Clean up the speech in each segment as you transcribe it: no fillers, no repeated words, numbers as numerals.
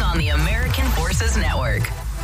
on the American Forces Network.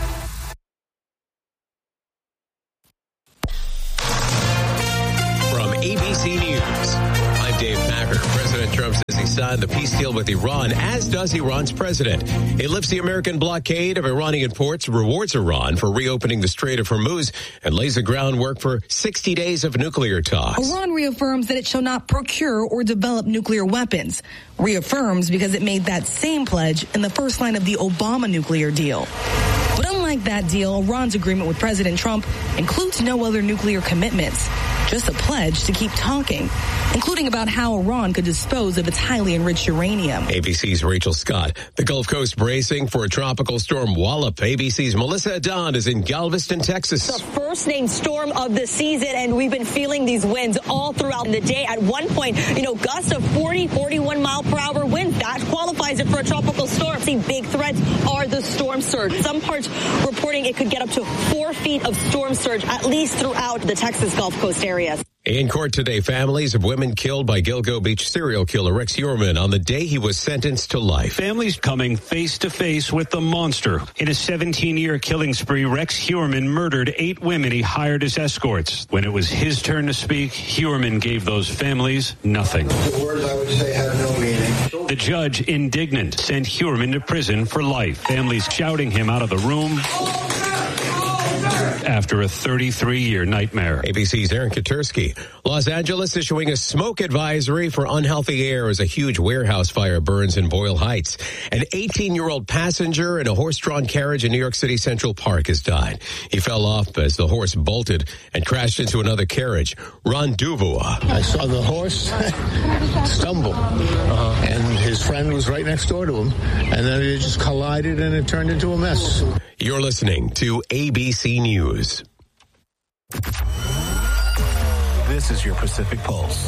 From ABC News, I'm Dave Packer. President Trump says he signed the peace deal with Iran, as does Iran's president. It lifts the American blockade of Iranian ports, rewards Iran for reopening the Strait of Hormuz, and lays the groundwork for 60 days of nuclear talks. Iran reaffirms that it shall not procure or develop nuclear weapons. Reaffirms because it made that same pledge in the first line of the Obama nuclear deal. But unlike that deal, Iran's agreement with President Trump includes no other nuclear commitments, just a pledge to keep talking, including about how Iran could dispose of its highly enriched uranium. ABC's Rachel Scott. The Gulf Coast bracing for a tropical storm Wallop. ABC's Melissa Adon is in Galveston, Texas. The first named storm of the season, and we've been feeling these winds all throughout the day. At one point, gusts of 40, 41 mile per hour winds. That qualifies it for a tropical storm. The big threats are the storm surge. Some parts reporting it could get up to 4 feet of storm surge, at least throughout the Texas Gulf Coast area. In court today, families of women killed by Gilgo Beach serial killer Rex Heuermann on the day he was sentenced to life. Families coming face to face with the monster. In a 17-year killing spree, Rex Heuermann murdered 8 women he hired as escorts. When it was his turn to speak, Heuermann gave those families nothing. The words I would say had no meaning. The judge, indignant, sent Heuermann to prison for life. Families shouting him out of the room after a 33-year nightmare. ABC's Aaron Katursky. Los Angeles issuing a smoke advisory for unhealthy air as a huge warehouse fire burns in Boyle Heights. An 18-year-old passenger in a horse-drawn carriage in New York City Central Park has died. He fell off as the horse bolted and crashed into another carriage. Ron Duvois. I saw the horse stumble, and his friend was right next door to him, and then it just collided and it turned into a mess. You're listening to ABC News. This is your Pacific Pulse.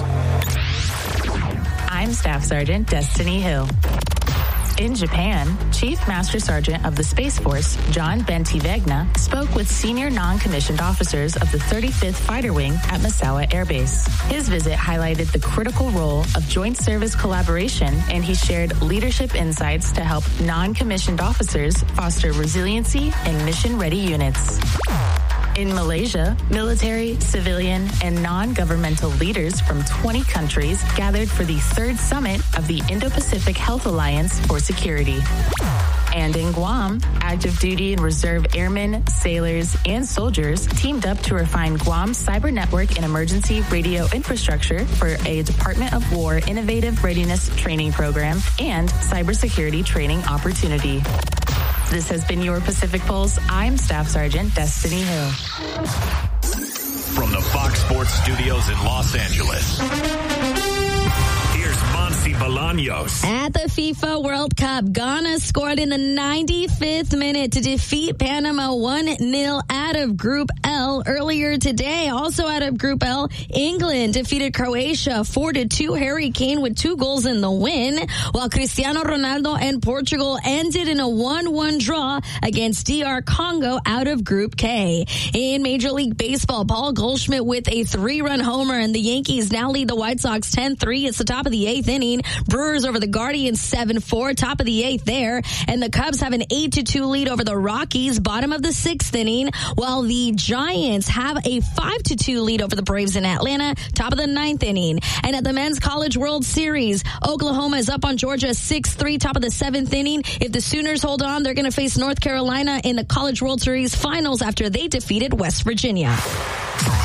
I'm Staff Sergeant Destiny Hill. In Japan, Chief Master Sergeant of the Space Force, John Bentivegna, spoke with senior non-commissioned officers of the 35th Fighter Wing at Misawa Air Base. His visit highlighted the critical role of joint service collaboration, and he shared leadership insights to help non-commissioned officers foster resiliency in mission-ready units. In Malaysia, military, civilian, and non-governmental leaders from 20 countries gathered for the 3rd summit of the Indo-Pacific Health Alliance for Security. And in Guam, active duty and reserve airmen, sailors, and soldiers teamed up to refine Guam's cyber network and emergency radio infrastructure for a Department of War innovative readiness training program and cybersecurity training opportunity. This has been your Pacific Pulse. I'm Staff Sergeant Destiny Hill. From the Fox Sports Studios in Los Angeles, here's Monsi Bolaños. At the FIFA World Cup, Ghana scored in the 95th minute to defeat Panama 1-0 out of Group L earlier today. Also out of Group L, England defeated Croatia 4-2. Harry Kane with 2 goals in the win, while Cristiano Ronaldo and Portugal ended in a 1-1 draw against DR Congo out of Group K. In Major League Baseball, Paul Goldschmidt with a 3-run homer, and the Yankees now lead the White Sox 10-3. It's the top of the 8th inning. Brewers over the Guardians 7-4, top of the 8th there. And the Cubs have an 8-2 lead over the Rockies, bottom of the 6th inning, while the Giants have a 5-2 lead over the Braves in Atlanta, top of the 9th inning. And at the Men's College World Series, Oklahoma is up on Georgia 6-3, top of the 7th inning. If the Sooners hold on, they're going to face North Carolina in the College World Series finals after they defeated West Virginia.